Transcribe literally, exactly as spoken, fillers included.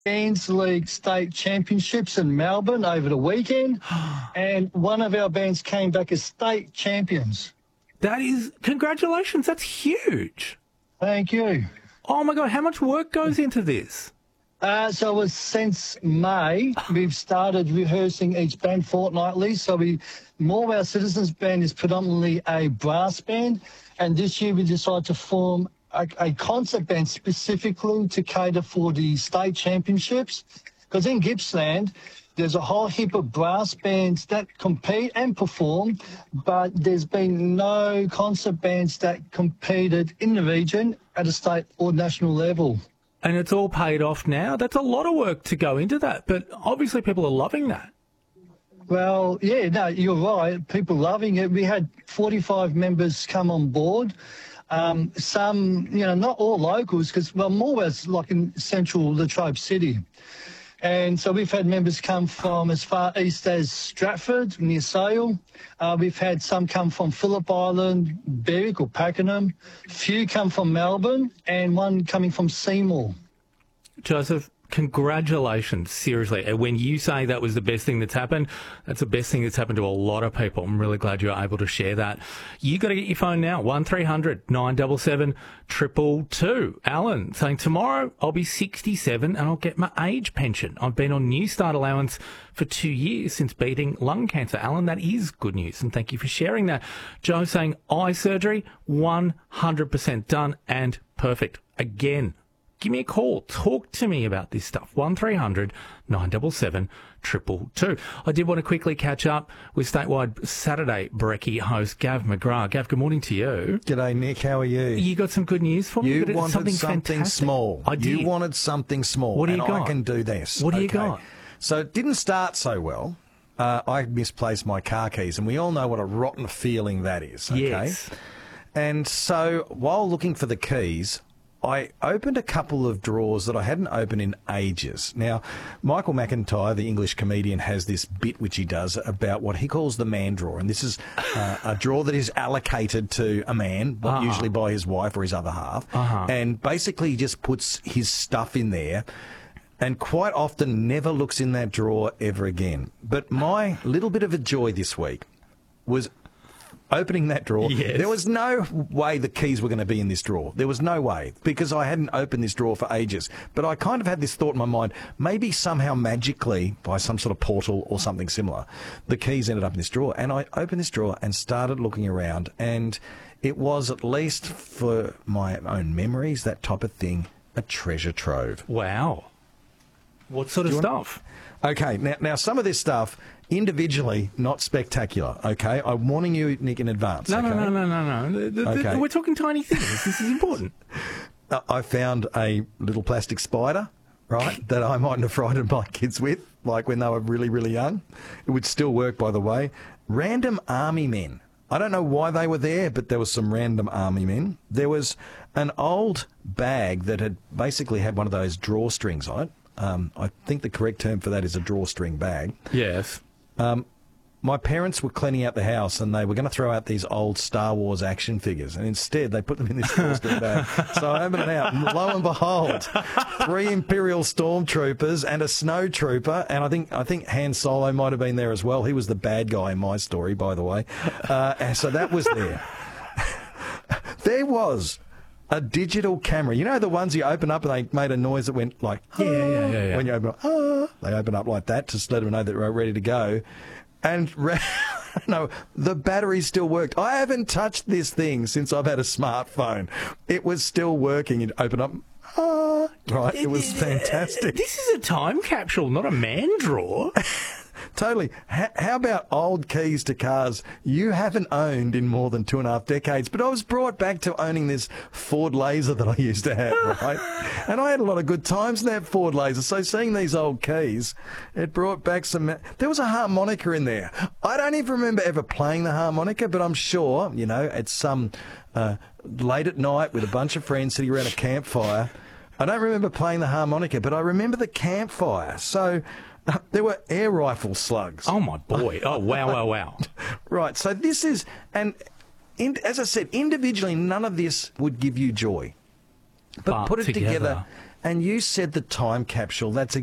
Bands League State Championships in Melbourne over the weekend, and one of our bands came back as state champions. That is, congratulations, that's huge. Thank you. Oh, my God, how much work goes into this? Uh, so it was since May, we've started rehearsing each band fortnightly. So we, more of our Citizens Band is predominantly a brass band, and this year we decided to form a, a concert band specifically to cater for the state championships. Because in Gippsland, there's a whole heap of brass bands that compete and perform, but there's been no concert bands that competed in the region at a state or national level. And it's all paid off now? That's a lot of work to go into that, but obviously people are loving that. Well, yeah, no, you're right. People loving it. We had forty-five members come on board. Um, some, you know, not all locals, because, well, more was like in central Latrobe City. And so we've had members come from as far east as Stratford, near Sale. Uh, we've had some come from Phillip Island, Berwick or Pakenham. Few come from Melbourne, and one coming from Seymour. Joseph, congratulations, seriously. And when you say that was the best thing that's happened, that's the best thing that's happened to a lot of people. I'm really glad you're able to share that. You got to get your phone now, one three hundred nine seven seven two two two. Alan saying, tomorrow I'll be sixty-seven and I'll get my age pension. I've been on New Start allowance for two years since beating lung cancer. Alan, that is good news, and thank you for sharing that. Joe saying, eye surgery, one hundred percent done and perfect. Again, give me a call. Talk to me about this stuff. one three hundred nine seven seven two two two. I did want to quickly catch up with Statewide Saturday Brekkie host Gav McGrath. Gav, good morning to you. G'day, Nick. How are you? You got some good news for me? You wanted something, something small. I did. You wanted something small. What do you and got? I can do this. What do you okay. got? So it didn't start so well. Uh, I misplaced my car keys, and we all know what a rotten feeling that is. Okay? Yes. And so while looking for the keys, I opened a couple of drawers that I hadn't opened in ages. Now, Michael McIntyre, the English comedian, has this bit which he does about what he calls the man drawer. And this is uh, a drawer that is allocated to a man, Uh-huh. usually by his wife or his other half. Uh-huh. And basically he just puts his stuff in there and quite often never looks in that drawer ever again. But my little bit of a joy this week was opening that drawer. Yes. There was no way the keys were going to be in this drawer. There was no way, because I hadn't opened this drawer for ages. But I kind of had this thought in my mind, maybe somehow magically, by some sort of portal or something similar, the keys ended up in this drawer. And I opened this drawer and started looking around, and it was, at least for my own memories, that type of thing, a treasure trove. Wow. What sort of Do you stuff? Okay, now, now some of this stuff, individually, not spectacular, okay? I'm warning you, Nick, in advance. No, okay? no, no, no, no, no. The- the- Okay. We're talking tiny things. This is important. Uh, I found a little plastic spider, right, that I mightn't have frightened my kids with, like when they were really, really young. It would still work, by the way. Random army men. I don't know why they were there, but there was some random army men. There was an old bag that had basically had one of those drawstrings on it. Um, I think the correct term for that is a drawstring bag. Yes. Um, my parents were cleaning out the house, and they were going to throw out these old Star Wars action figures, and instead they put them in this drawstring bag. So I opened it out, and lo and behold, three Imperial Stormtroopers and a Snow Trooper, and I think I think Han Solo might have been there as well. He was the bad guy in my story, by the way. Uh, and so that was there. There was a digital camera. You know the ones you open up and they made a noise that went like, ah, Yeah, yeah, yeah, yeah. when you open up, ah, they open up like that to let them know that they're ready to go. And re- no, the battery still worked. I haven't touched this thing since I've had a smartphone. It was still working. You'd open up, ah, right, it was fantastic. This is a time capsule, not a man drawer. Totally. H- how about old keys to cars you haven't owned in more than two and a half decades? But I was brought back to owning this Ford Laser that I used to have, right? And I had a lot of good times in that Ford Laser. So seeing these old keys, it brought back some... There was a harmonica in there. I don't even remember ever playing the harmonica, but I'm sure, you know, at some uh, late at night with a bunch of friends sitting around a campfire. I don't remember playing the harmonica, but I remember the campfire. So... Uh, there were air rifle slugs. Oh, my boy. Oh, wow, wow, wow. Right, so this is, and in, as I said, individually, none of this would give you joy. But, But put it together. together. and you said the time capsule. That's